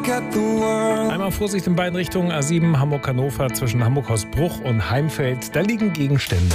Einmal Vorsicht in beiden Richtungen, A7 Hamburg-Hannover zwischen Hamburg-Hausbruch und Heimfeld. Da liegen Gegenstände.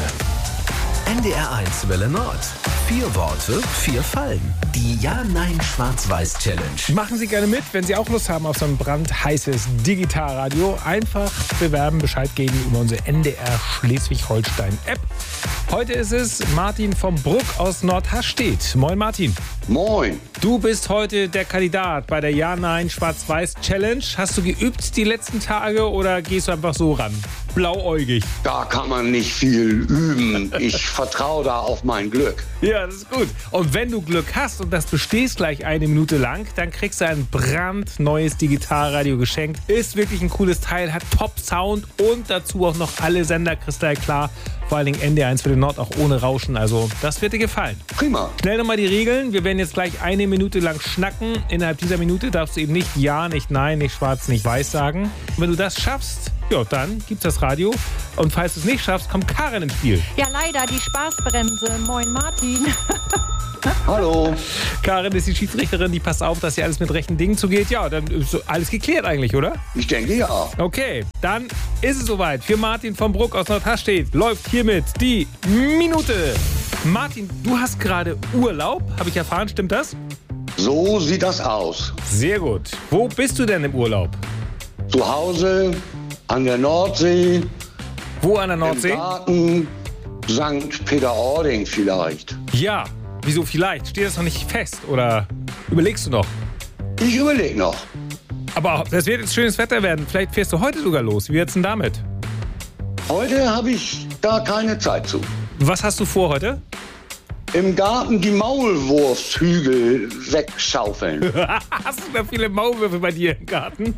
NDR1 Welle Nord. 4 Worte, 4 Fallen. Die Ja-Nein-Schwarz-Weiß-Challenge. Machen Sie gerne mit, wenn Sie auch Lust haben auf so ein brandheißes Digitalradio. Einfach bewerben, Bescheid geben über unsere NDR Schleswig-Holstein-App. Heute ist es Martin vom Bruck aus Nordhastedt. Moin Martin. Moin. Du bist heute der Kandidat bei der Ja-Nein-Schwarz-Weiß-Challenge. Hast du geübt die letzten Tage oder gehst du einfach so ran? Blauäugig. Da kann man nicht viel üben. Ich vertraue da auf mein Glück. Ja, das ist gut. Und wenn du Glück hast und das bestehst gleich eine Minute lang, dann kriegst du ein brandneues Digitalradio geschenkt. Ist wirklich ein cooles Teil, hat Top-Sound und dazu auch noch alle Sender kristallklar. Vor allen Dingen NDR1 für den Nord auch ohne Rauschen. Also das wird dir gefallen. Prima. Schnell nochmal die Regeln. Wir werden jetzt gleich eine Minute lang schnacken. Innerhalb dieser Minute darfst du eben nicht Ja, nicht Nein, nicht Schwarz, nicht Weiß sagen. Und wenn du das schaffst, ja, dann gibt's das Radio. Und falls du es nicht schaffst, kommt Karin ins Spiel. Ja, leider, die Spaßbremse. Moin, Martin. Hallo. Karin ist die Schiedsrichterin, die passt auf, dass hier alles mit rechten Dingen zugeht. Ja, dann ist alles geklärt eigentlich, oder? Ich denke ja. Okay, dann ist es soweit. Für Martin vom Bruck aus Nordhastedt läuft hiermit die Minute. Martin, du hast gerade Urlaub, habe ich erfahren, stimmt das? So sieht das aus. Sehr gut. Wo bist du denn im Urlaub? Zu Hause, an der Nordsee, Wo an der im Nordsee? Garten, St. Peter-Ording vielleicht. Ja. Wieso vielleicht? Steht das noch nicht fest oder überlegst du noch? Ich überlege noch. Aber das wird jetzt schönes Wetter werden. Vielleicht fährst du heute sogar los. Wie wird's denn damit? Heute habe ich da keine Zeit zu. Was hast du vor heute? Im Garten die Maulwurfshügel wegschaufeln. Hast du da viele Maulwürfe bei dir im Garten?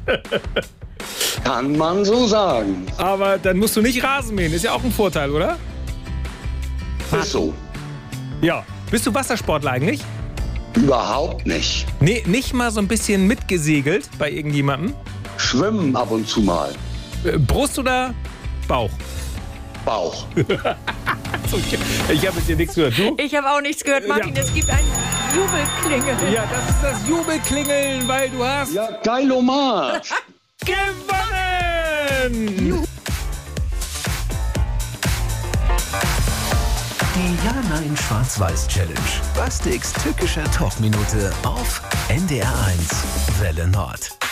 Kann man so sagen. Aber dann musst du nicht Rasen mähen. Ist ja auch ein Vorteil, oder? Ist so. Ja. Bist du Wassersportler eigentlich? Überhaupt nicht. Nee, nicht mal so ein bisschen mitgesegelt bei irgendjemandem? Schwimmen ab und zu mal. Brust oder Bauch? Bauch. Ich habe mit dir nichts gehört. Du? Ich habe auch nichts gehört, Martin. Ja. Es gibt ein Jubelklingel. Ja, das ist das Jubelklingeln, weil du hast Ja, geilomar. gewonnen! Die Ja-Nein-Schwarz-Weiß-Challenge. Bastiks tückische Talkminute auf NDR1 Welle Nord.